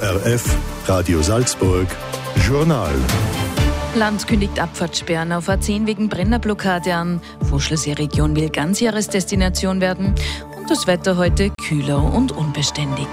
ORF Radio Salzburg Journal. Land kündigt Abfahrtssperren auf A10 wegen Brennerblockade an. Vorschlagsregion will Ganzjahresdestination werden. Und das Wetter heute kühler und unbeständig.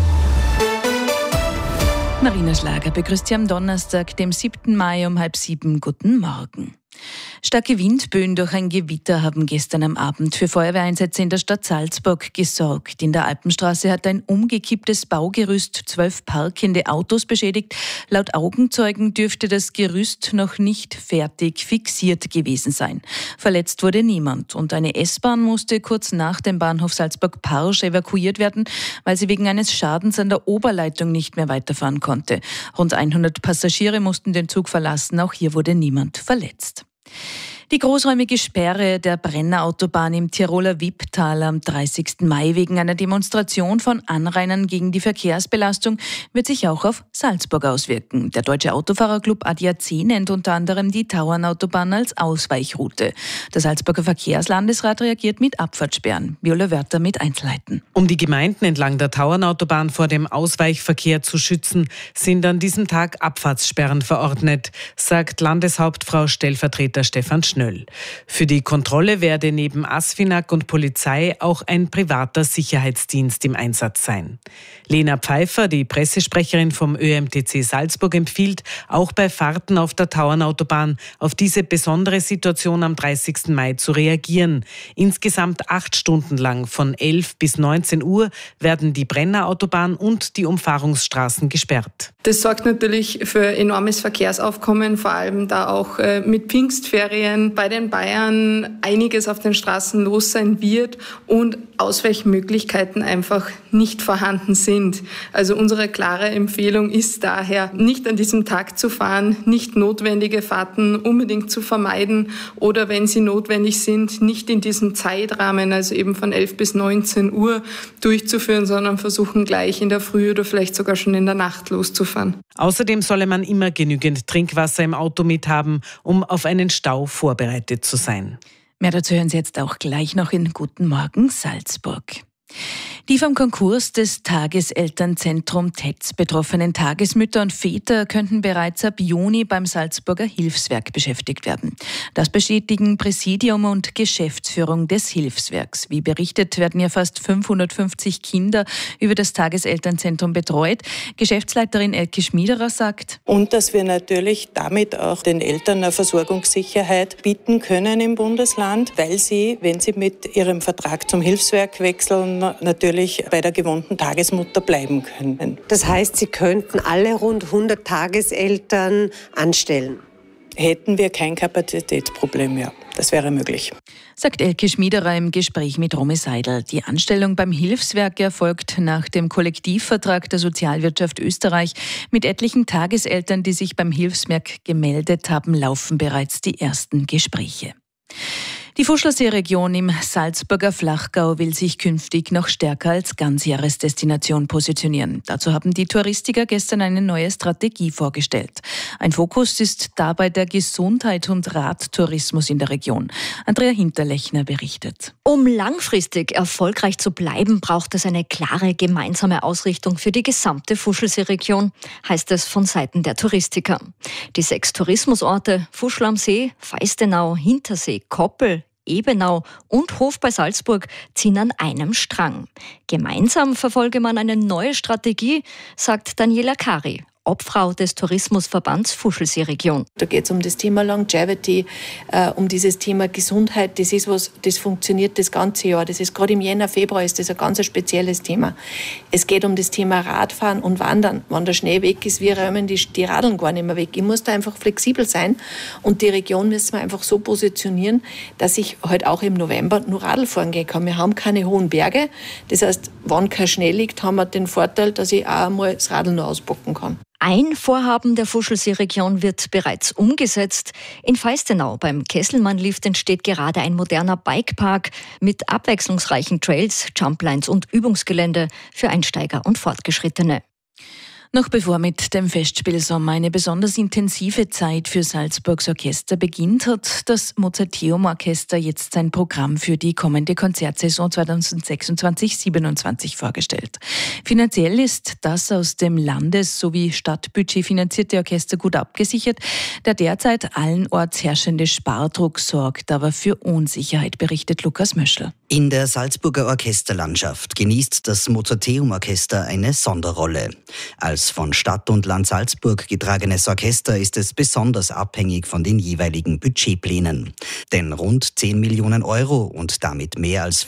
Marina Schlager begrüßt Sie am Donnerstag, dem 7. Mai um 6:30. Guten Morgen. Starke Windböen durch ein Gewitter haben gestern am Abend für Feuerwehreinsätze in der Stadt Salzburg gesorgt. In der Alpenstraße hat ein umgekipptes Baugerüst 12 parkende Autos beschädigt. Laut Augenzeugen dürfte das Gerüst noch nicht fertig fixiert gewesen sein. Verletzt wurde niemand und eine S-Bahn musste kurz nach dem Bahnhof Salzburg-Parsch evakuiert werden, weil sie wegen eines Schadens an der Oberleitung nicht mehr weiterfahren konnte. Rund 100 Passagiere mussten den Zug verlassen, auch hier wurde niemand verletzt. Die großräumige Sperre der Brennerautobahn im Tiroler Wipptal am 30. Mai wegen einer Demonstration von Anrainern gegen die Verkehrsbelastung wird sich auch auf Salzburg auswirken. Der Deutsche Autofahrerclub ADAC nennt unter anderem die Tauernautobahn als Ausweichroute. Der Salzburger Verkehrslandesrat reagiert mit Abfahrtssperren. Viola Wörter mit Einzelheiten. Um die Gemeinden entlang der Tauernautobahn vor dem Ausweichverkehr zu schützen, sind an diesem Tag Abfahrtssperren verordnet, sagt Landeshauptfrau Stellvertreter Stefan Schnöll. Für die Kontrolle werde neben ASFINAG und Polizei auch ein privater Sicherheitsdienst im Einsatz sein. Lena Pfeiffer, die Pressesprecherin vom ÖMTC Salzburg, empfiehlt, auch bei Fahrten auf der Tauernautobahn auf diese besondere Situation am 30. Mai zu reagieren. Insgesamt 8 Stunden lang von 11 bis 19 Uhr werden die Brennerautobahn und die Umfahrungsstraßen gesperrt. Das sorgt natürlich für enormes Verkehrsaufkommen, vor allem da auch mit Pfingstferien bei den Bayern einiges auf den Straßen los sein wird und Ausweichmöglichkeiten einfach nicht vorhanden sind. Also unsere klare Empfehlung ist daher, nicht an diesem Tag zu fahren, nicht notwendige Fahrten unbedingt zu vermeiden oder wenn sie notwendig sind, nicht in diesem Zeitrahmen, also eben von 11 bis 19 Uhr durchzuführen, sondern versuchen gleich in der Früh oder vielleicht sogar schon in der Nacht loszufahren. Außerdem solle man immer genügend Trinkwasser im Auto mithaben, um auf einen Stau vorbereitet zu sein. Mehr dazu hören Sie jetzt auch gleich noch in Guten Morgen Salzburg. Die vom Konkurs des Tageselternzentrum TEZ betroffenen Tagesmütter und Väter könnten bereits ab Juni beim Salzburger Hilfswerk beschäftigt werden. Das bestätigen Präsidium und Geschäftsführung des Hilfswerks. Wie berichtet, werden ja fast 550 Kinder über das Tageselternzentrum betreut. Geschäftsleiterin Elke Schmiederer sagt: Und dass wir natürlich damit auch den Eltern eine Versorgungssicherheit bieten können im Bundesland, weil sie, wenn sie mit ihrem Vertrag zum Hilfswerk wechseln, natürlich bei der gewohnten Tagesmutter bleiben können. Das heißt, Sie könnten alle rund 100 Tageseltern anstellen? Hätten wir kein Kapazitätsproblem, ja. Das wäre möglich. Sagt Elke Schmiederer im Gespräch mit Romy Seidel. Die Anstellung beim Hilfswerk erfolgt nach dem Kollektivvertrag der Sozialwirtschaft Österreich. Mit etlichen Tageseltern, die sich beim Hilfswerk gemeldet haben, laufen bereits die ersten Gespräche. Die Fuschlersee-Region im Salzburger Flachgau will sich künftig noch stärker als Ganzjahresdestination positionieren. Dazu haben die Touristiker gestern eine neue Strategie vorgestellt. Ein Fokus ist dabei der Gesundheit und Radtourismus in der Region. Andrea Hinterlechner berichtet. Um langfristig erfolgreich zu bleiben, braucht es eine klare gemeinsame Ausrichtung für die gesamte Fuschelsee-Region, heißt es von Seiten der Touristiker. Die 6 Tourismusorte Fuschl am See, Feistenau, Hintersee, Koppel, Ebenau und Hof bei Salzburg ziehen an einem Strang. Gemeinsam verfolge man eine neue Strategie, sagt Daniela Kari, Obfrau des Tourismusverbands Fuschelsee-Region. Da geht es um das Thema Longevity, um dieses Thema Gesundheit. Das ist was, das funktioniert das ganze Jahr. Das ist gerade im Jänner, Februar ist das ein ganz spezielles Thema. Es geht um das Thema Radfahren und Wandern. Wenn der Schnee weg ist, wir räumen die Radeln gar nicht mehr weg. Ich muss da einfach flexibel sein und die Region müssen wir einfach so positionieren, dass ich halt auch im November nur Radl fahren gehen kann. Wir haben keine hohen Berge. Das heißt, wenn kein Schnee liegt, haben wir den Vorteil, dass ich auch einmal das Radl nur auspacken kann. Ein Vorhaben der Fuschelsee-Region wird bereits umgesetzt. In Feistenau beim Kesselmannlift entsteht gerade ein moderner Bikepark mit abwechslungsreichen Trails, Jumplines und Übungsgelände für Einsteiger und Fortgeschrittene. Noch bevor mit dem Festspielsommer eine besonders intensive Zeit für Salzburgs Orchester beginnt, hat das Mozarteum-Orchester jetzt sein Programm für die kommende Konzertsaison 2026/27 vorgestellt. Finanziell ist das aus dem Landes- sowie Stadtbudget finanzierte Orchester gut abgesichert. Der derzeit allenorts herrschende Spardruck sorgt aber für Unsicherheit, berichtet Lukas Möschel. In der Salzburger Orchesterlandschaft genießt das Mozarteum-Orchester eine Sonderrolle. Als von Stadt und Land Salzburg getragenes Orchester ist es besonders abhängig von den jeweiligen Budgetplänen. Denn rund 10 Millionen Euro und damit mehr als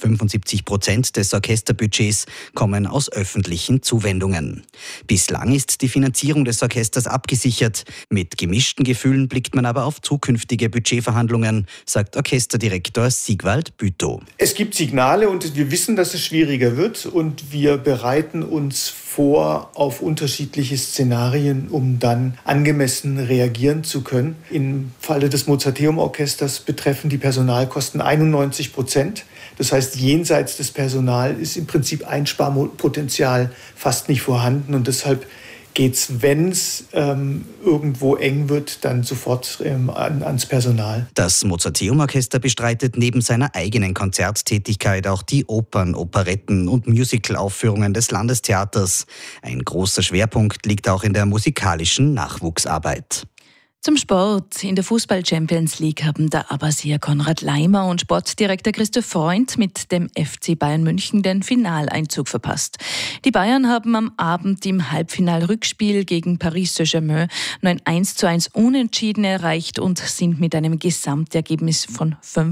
75% des Orchesterbudgets kommen aus öffentlichen Zuwendungen. Bislang ist die Finanzierung des Orchesters abgesichert. Mit gemischten Gefühlen blickt man aber auf zukünftige Budgetverhandlungen, sagt Orchesterdirektor Sigwald Bütow. Es gibt Signale und wir wissen, dass es schwieriger wird und wir bereiten uns vor auf unterschiedliche Szenarien, um dann angemessen reagieren zu können. Im Falle des Mozarteum-Orchesters betreffen die Personalkosten 91%. Das heißt, jenseits des Personals ist im Prinzip Einsparpotenzial fast nicht vorhanden und deshalb geht's, wenn es irgendwo eng wird, dann sofort ans Personal. Das Mozarteum-Orchester bestreitet neben seiner eigenen Konzerttätigkeit auch die Opern, Operetten und Musical-Aufführungen des Landestheaters. Ein großer Schwerpunkt liegt auch in der musikalischen Nachwuchsarbeit. Zum Sport. In der Fußball-Champions League haben der Abbasier Konrad Laimer und Sportdirektor Christoph Freund mit dem FC Bayern München den Finaleinzug verpasst. Die Bayern haben am Abend im Halbfinal-Rückspiel gegen Paris Saint-Germain nur ein 1:1 Unentschieden erreicht und sind mit einem Gesamtergebnis von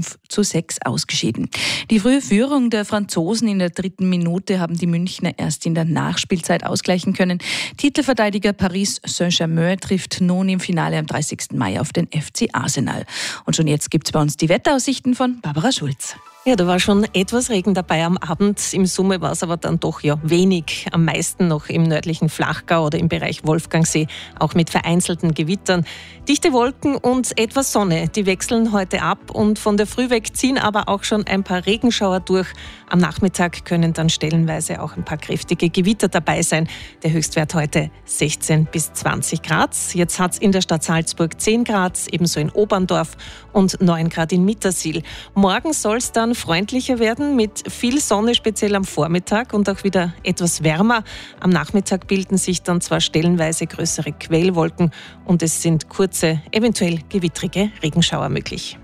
5:6 ausgeschieden. Die frühe Führung der Franzosen in der 3. Minute haben die Münchner erst in der Nachspielzeit ausgleichen können. Titelverteidiger Paris Saint-Germain trifft nun im Finale am 30. Mai auf den FC Arsenal. Und schon jetzt gibt es bei uns die Wetteraussichten von Barbara Schulz. Ja, da war schon etwas Regen dabei am Abend. Im Summe war es aber dann doch wenig. Am meisten noch im nördlichen Flachgau oder im Bereich Wolfgangsee, auch mit vereinzelten Gewittern. Dichte Wolken und etwas Sonne, die wechseln heute ab und von der Früh weg ziehen aber auch schon ein paar Regenschauer durch. Am Nachmittag können dann stellenweise auch ein paar kräftige Gewitter dabei sein. Der Höchstwert heute 16 bis 20 Grad. Jetzt hat es in der Stadt Salzburg 10 Grad, ebenso in Oberndorf und 9 Grad in Mittersill. Morgen soll es dann freundlicher werden mit viel Sonne, speziell am Vormittag und auch wieder etwas wärmer. Am Nachmittag bilden sich dann zwar stellenweise größere Quellwolken und es sind kurze, eventuell gewittrige Regenschauer möglich.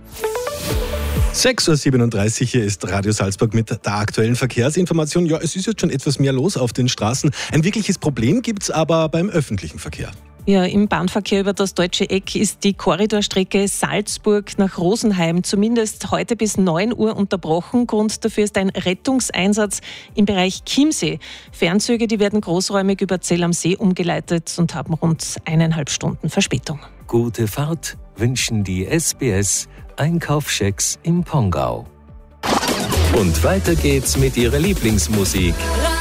6:37 Uhr, hier ist Radio Salzburg mit der aktuellen Verkehrsinformation. Ja, es ist jetzt schon etwas mehr los auf den Straßen. Ein wirkliches Problem gibt es aber beim öffentlichen Verkehr. Ja, im Bahnverkehr über das Deutsche Eck ist die Korridorstrecke Salzburg nach Rosenheim zumindest heute bis 9 Uhr unterbrochen. Grund dafür ist ein Rettungseinsatz im Bereich Chiemsee. Fernzüge, die werden großräumig über Zell am See umgeleitet und haben rund 1,5 Stunden Verspätung. Gute Fahrt wünschen die SBS Einkaufschecks im Pongau. Und weiter geht's mit ihrer Lieblingsmusik.